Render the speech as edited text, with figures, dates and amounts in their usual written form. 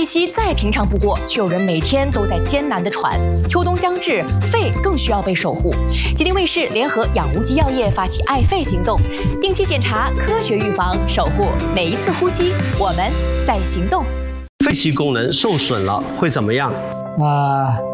气息再平常不过，却有人每天都在艰难地喘。秋冬将至，肺更需要被守护。吉林卫视联合养无极药业发起爱肺行动，定期检查，科学预防，守护每一次呼吸。我们在行动。 肺气功能受损了会怎么样？